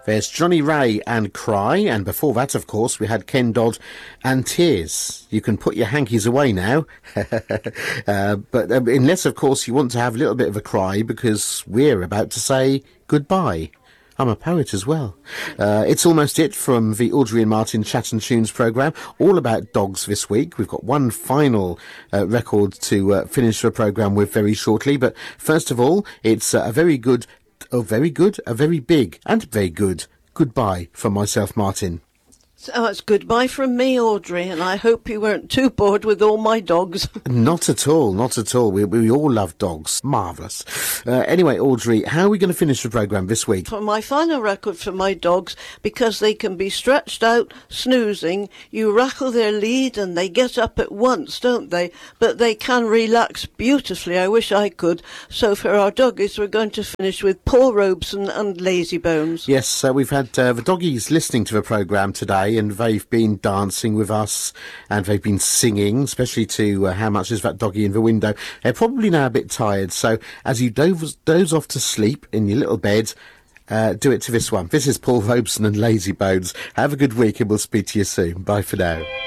There's Johnny Ray and Cry, and before that, of course, we had Ken Dodd and Tears. You can put your hankies away now, but unless, of course, you want to have a little bit of a cry because we're about to say goodbye. I'm a poet as well. It's almost it from the Audrey and Martin Chat and Tunes programme, all about dogs this week. We've got one final record to finish the programme with very shortly, but first of all, it's a very big, and very good goodbye from myself, Martin. So it's goodbye from me, Audrey, and I hope you weren't too bored with all my dogs. Not at all, not at all. We all love dogs. Marvellous. Anyway, Audrey, how are we going to finish the programme this week? For my final record for my dogs, because they can be stretched out, snoozing, you rattle their lead and they get up at once, don't they? But they can relax beautifully. I wish I could. So for our doggies, we're going to finish with Paul Robeson and Lazy Bones. Yes, we've had the doggies listening to the programme today, and they've been dancing with us and they've been singing, especially to How Much Is That Doggy in the Window. They're probably now a bit tired, so as you doze off to sleep in your little bed, do it to this one. This is Paul Robeson and Lazy Bones. Have a good week and we'll speak to you soon. Bye for now.